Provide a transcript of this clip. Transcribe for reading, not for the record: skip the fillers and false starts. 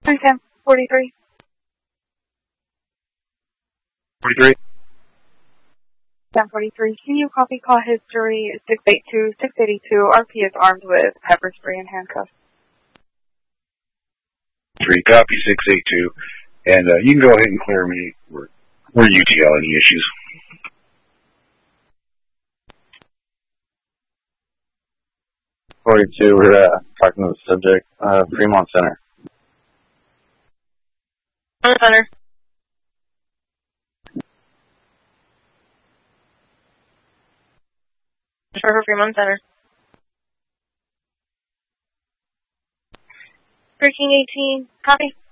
10, 43. 43. 1043. Can you copy call history 682, 682? RP is armed with pepper spray and handcuffs. 3, copy 682. And you can go ahead and clear me. We're UTL, any issues? We're talking to the subject, Fremont Center. Center. For Fremont Center. Freaking 18. Copy.